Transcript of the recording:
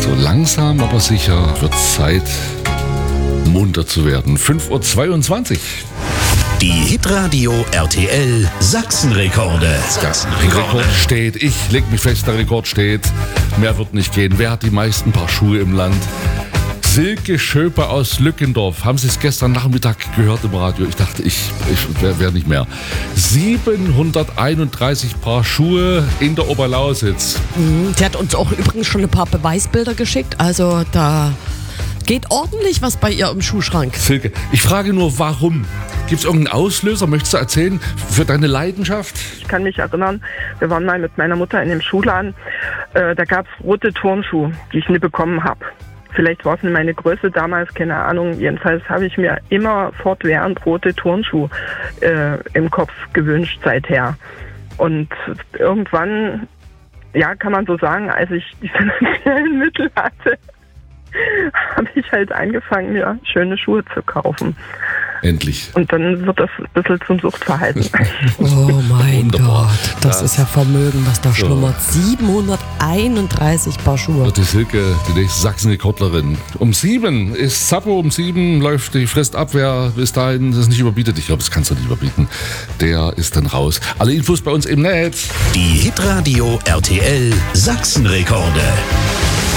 So langsam, aber sicher wird Zeit, munter zu werden. 5:22 Uhr. Die Hitradio RTL Sachsenrekorde. Rekord steht. Ich leg mich fest, der Rekord steht. Mehr wird nicht gehen. Wer hat die meisten Paar Schuhe im Land? Silke Schöper aus Lückendorf. Haben Sie es gestern Nachmittag gehört im Radio? Ich dachte, ich wäre nicht mehr. 731 Paar Schuhe in der Oberlausitz. Sie hat uns auch übrigens schon ein paar Beweisbilder geschickt. Also da geht ordentlich was bei ihr im Schuhschrank. Silke, ich frage nur, warum? Gibt es irgendeinen Auslöser, möchtest du erzählen, für deine Leidenschaft? Ich kann mich erinnern, wir waren mal mit meiner Mutter in dem Schuhladen. Da gab es rote Turnschuhe, die ich nie bekommen habe. Vielleicht war es nicht meine Größe damals, keine Ahnung. Jedenfalls habe ich mir immer fortwährend rote Turnschuhe im Kopf gewünscht seither. Und irgendwann, ja, kann man so sagen, als ich die finanziellen Mittel hatte, habe ich halt angefangen, mir schöne Schuhe zu kaufen. Endlich. Und dann wird das ein bisschen zum Suchtverhalten. Oh mein Wunderbar. Gott, das ist ja Vermögen, was da schlummert. 731 Paar Schuhe. Wird die Silke die nächste Sachsen-Rekordlerin. Um 7 ist Zappo, um 7 läuft die Fristabwehr. Bis dahin das nicht überbietet. Ich glaube, das kannst du nicht überbieten. Der ist dann raus. Alle Infos bei uns im Netz. Die Hitradio RTL Sachsenrekorde.